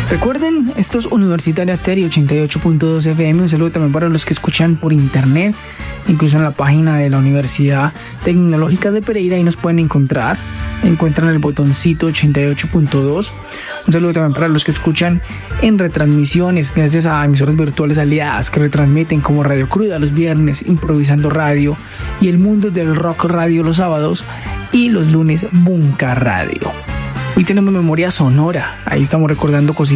Recuerden, esto es Universitaria Stereo 88.2 FM. Un saludo también para los que escuchan por internet, incluso en la página de la Universidad Tecnológica de Pereira. Ahí nos pueden encontrar. Encuentran el botoncito 88.2. Un saludo también para los que escuchan en retransmisiones, gracias a emisoras virtuales aliadas que retransmiten como Radio Cruda los viernes, Improvisando Radio y El Mundo del Rock Radio los sábados, y los lunes Bunka Radio. Hoy tenemos memoria sonora. Ahí estamos recordando cositas